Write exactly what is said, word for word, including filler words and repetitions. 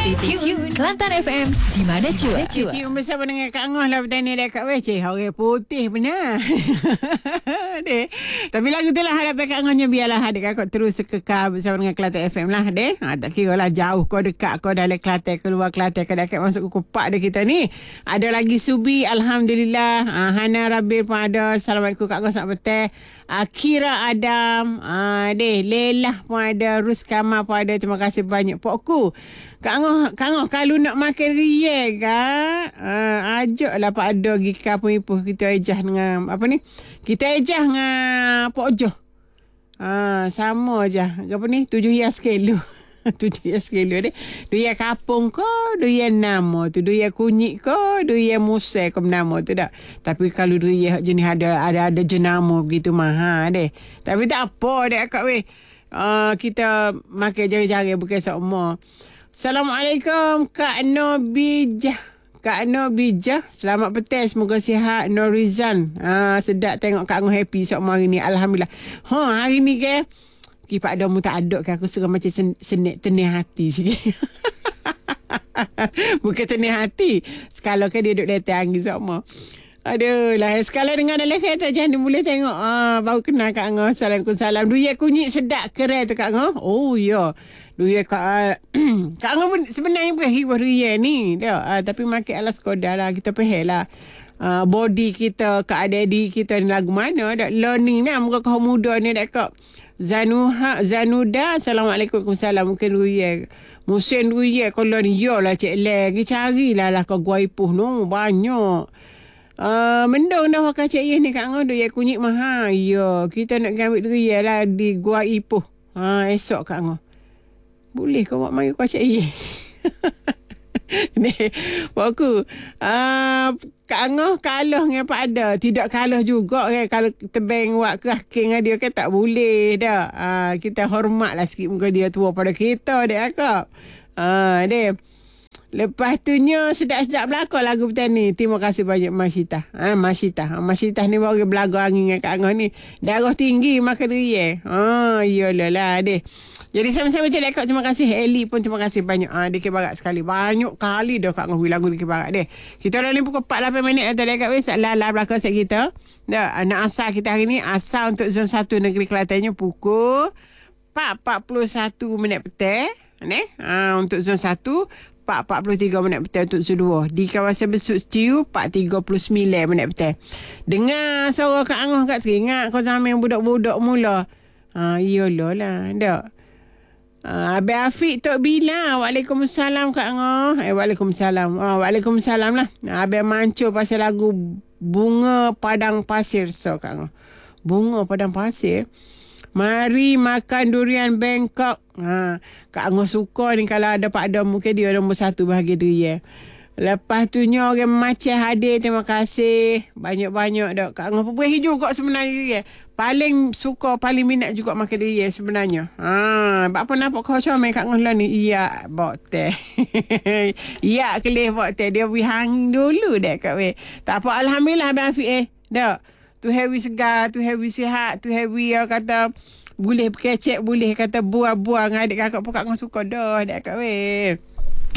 Stay tune Kelantan F M, di mana cuaca. Cium bersama dengan Kak Angah lah bertanya dekat weh. Cik, orang putih benar. Dek. Tapi lagu tu lah harapan Kak Angahnya biarlah adik kakak terus kekal bersama dengan Kelantan F M lah. Dek. Ha, tak kira lah jauh kau dekat kau dalam Kelantan, keluar Kelantan, kau dekat masuk ke kupak dia kita ni. Ada lagi Subi, Alhamdulillah. Ha, Hana Rabil pun ada. Assalamualaikum Kak Angah selamat petang. Akira Adam, ah, deh, Lelah pun ada, Rus Kamal pun ada. Terima kasih banyak Pokku. Kak Angah, Kak Angah kalau nak makan riak kak, ah, ajaklah Pak Ado Gika pun ipuh kita ejah dengan apa ni? Kita ejah dengan Pok Jo. Ah, sama aja. Apa ni? Tujuh hias kilo. Tujuh hias kilo deh. Duya kapung ko, duya nama tu, duya kunyit ko, duya musai ko nama tu dak. Tapi kalau duya jenis ada ada ada jenama begitu mahal deh. Tapi tak apa dek akak weh. Uh, kita makan jari-jari bukan semua. Assalamualaikum Kak Nobijah. Kak Nobijah, selamat petang, semoga sihat. Norizan. Ah, sedap tengok Kak Angah happy semua hari ni. Alhamdulillah. Ha, hari ni ke Kipak ada mu tak ada ke aku suka macam sen- senik tenih hati sikit. Bukan tenih hati. Sekala kan dia duduk letang angin semua. Aduh lah. Sekala dengar dalam kereta jangan dia boleh tengok. Ah, baru kenal Kak Angah. Assalamualaikum salam. Duya kunyit sedap keren tu Kak Angah. Oh ya. Duya Kak uh, Kak Angah pun sebenarnya bukan hibuh duya ni. Dah. Uh, tapi makin alas kodah lah. Kita pehel lah. Uh, body kita, Kak Adedi kita ni lagu mana. Dah. Learning lah. Muka kau muda ni dah Kak. Zanuha, Zanuda, Assalamualaikum. Waalaikumsalam. Mungkin Ruye. Musim Ruye. Kalau ni, yolah cik lagi. Carilah lah kau gua ipuh no. Banyak. Uh, mendung dah wakil cik Yeh ni Kak Angah. Dia kunyit mahal. Ya. Kita nak ambil Ruye lah di gua ipuh. Ha, esok Kak Angah. Boleh kau buat mari kau cik Yeh. Ni, aku uh, Kak Angah kalah dengan Pak Ada. Tidak kalah juga kan. Kalau tebeng buat keraking dia kan tak boleh dah. Uh, kita hormatlah sikit muka dia tua pada kita dek akak. Uh, dek. Lepas tu nya sedap-sedap belakang lagu petang ni. Terima kasih banyak Masyitah. Ha, Masyitah. Ha, Masyitah ni baru belaga angin dengan Kak Angah ni. Darah tinggi makan dia. Ha, iyalah lah deh. Jadi sama-sama je lekak. Terima kasih Eli pun terima kasih banyak. Ha, Dikit Barat sekali. Banyak kali dah Kak Angah lagu Dikit Barat deh. Kita dah ni pukul empat lapan minit atau lekak weh. Lala belakang set kita. Dah, nak asal kita hari ni. Asal untuk zon satu negeri Kelantannya pukul empat empat puluh satu minit petang. Ni, ha, untuk zon satu. empat empat puluh tiga minit petang untuk zon dua. Di kawasan Besut Setiu, empat tiga puluh sembilan minit petang. Dengar suara Kak Angah kat teringat kau zaman budak-budak mula. Ha, iyalah lah. Tak. Ha, Abang Afiq Tok Bila. Waalaikumsalam Kak Angah. Eh, Waalaikumsalam. Ha, Waalaikumsalam lah. Abang mancur pasal lagu Bunga Padang Pasir. So Kak Angah. Bunga Padang Pasir. Mari makan durian Bangkok. Ha, Kak Angah suka ni kalau ada Pak Dom mungkin dia nombor satu bahagia durian. Lepas tu nya orang macam hadir. Terima kasih. Banyak-banyak dah. Kak Angah pun juga sebenarnya durian. Paling suka, paling minat juga makan durian sebenarnya. Ha, apa nampak kau comel Kak Angah lah ni? Iya, bawa teh. Iya, kelih bawa teh. Dia pergi hangin dulu dah Kak weh. Tak apa, Alhamdulillah Abang Afiq eh. Dah. Tu heavy segar, tu heavy sihat, tu heavy ya kata boleh kecek, boleh kata buah-buah dengan adik kakak pun Kak Angah suka dah adik kakak weh.